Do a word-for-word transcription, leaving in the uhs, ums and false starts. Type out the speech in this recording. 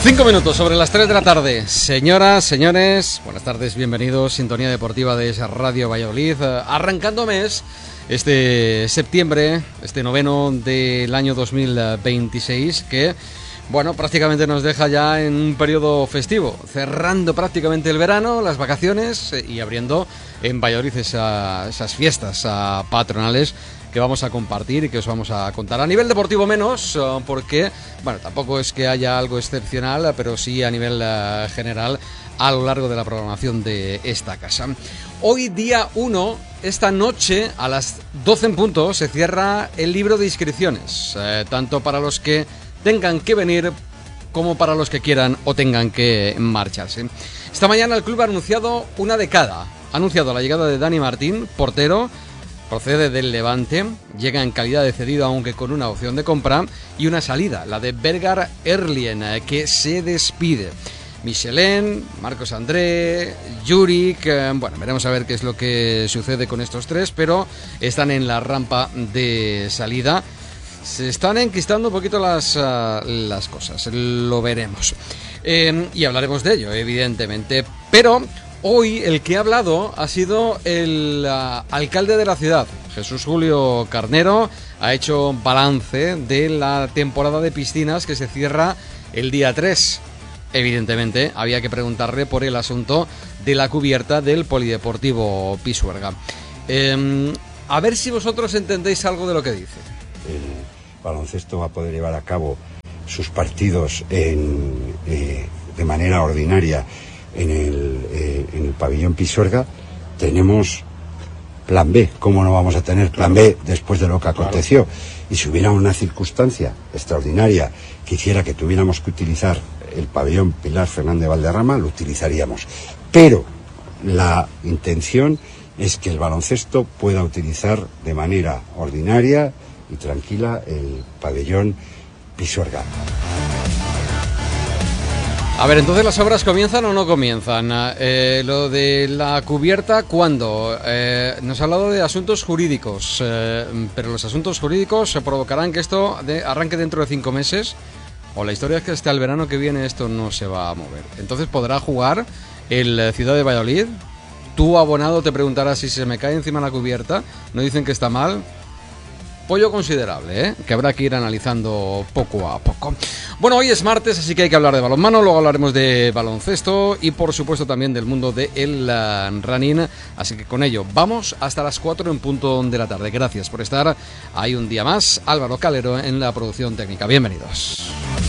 Cinco minutos sobre las tres de la tarde. Señoras, señores, buenas tardes, bienvenidos. Sintonía Deportiva de Radio Valladolid. Arrancando mes, este septiembre, este noveno del año dos mil veintiséis, que, bueno, prácticamente nos deja ya en un periodo festivo, cerrando prácticamente el verano, las vacaciones y abriendo en Valladolid esa, esas fiestas uh, patronales que vamos a compartir y que os vamos a contar. A nivel deportivo menos, porque, bueno, tampoco es que haya algo excepcional, pero sí a nivel uh, general a lo largo de la programación de esta casa. Hoy día uno, esta noche a las doce en punto, se cierra el libro de inscripciones, eh, tanto para los que tengan que venir como para los que quieran o tengan que marcharse. Esta mañana el club ha anunciado una de cada. Ha anunciado la llegada de Dani Martín, portero, procede del Levante, llega en calidad de cedido aunque con una opción de compra, y una salida, la de Bergar Erlien, que se despide. Michelén, Marcos André, Juric, eh, bueno, veremos a ver qué es lo que sucede con estos tres, pero están en la rampa de salida. Se están enquistando un poquito las, uh, las cosas, lo veremos. Eh, y hablaremos de ello, evidentemente, pero hoy el que ha hablado ha sido el uh, alcalde de la ciudad, Jesús Julio Carnero. Ha hecho balance de la temporada de piscinas que se cierra el día tres. Evidentemente había que preguntarle por el asunto de la cubierta del Polideportivo Pisuerga. Eh, a ver si vosotros entendéis algo de lo que dice. El baloncesto va a poder llevar a cabo sus partidos en, eh, de manera ordinaria en el, eh, en el pabellón Pisuerga. Tenemos plan B. ¿Cómo no vamos a tener plan B después de lo que aconteció? Claro. Y si hubiera una circunstancia extraordinaria que hiciera que tuviéramos que utilizar el pabellón Pilar Fernández Valderrama, lo utilizaríamos. Pero la intención es que el baloncesto pueda utilizar de manera ordinaria y tranquila el pabellón Pisuerga. A ver, entonces las obras comienzan o no comienzan. Eh, lo de la cubierta, ¿cuándo? Eh, nos ha hablado de asuntos jurídicos, eh, pero los asuntos jurídicos se provocarán que esto de, arranque dentro de cinco meses. O la historia es que hasta el verano que viene esto no se va a mover. Entonces podrá jugar el Ciudad de Valladolid. Tú, abonado, te preguntarás si se me cae encima la cubierta. No dicen que está mal. Pollo considerable, ¿eh? Que habrá que ir analizando poco a poco. Bueno, hoy es martes, así que hay que hablar de balonmano, luego hablaremos de baloncesto y por supuesto también del mundo del uh, running. Así que con ello vamos hasta las cuatro en punto de la tarde. Gracias por estar ahí un día más. Álvaro Calero en la producción técnica. Bienvenidos.